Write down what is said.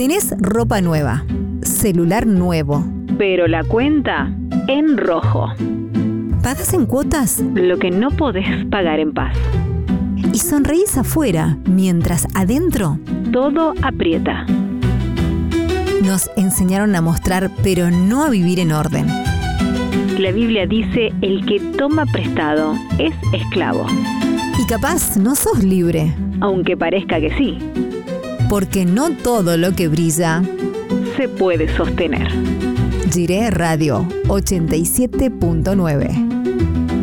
Tenés ropa nueva, celular nuevo, pero la cuenta en rojo. ¿pagás en cuotas? Lo que no podés pagar en paz. Y sonreís afuera, mientras adentro Todo aprieta. nos enseñaron a mostrar, pero no a vivir en orden. La Biblia dice: el que toma prestado es esclavo. Y capaz no sos libre, Aunque parezca que sí, porque no todo lo que brilla. se puede sostener. Jiré Radio 87.9.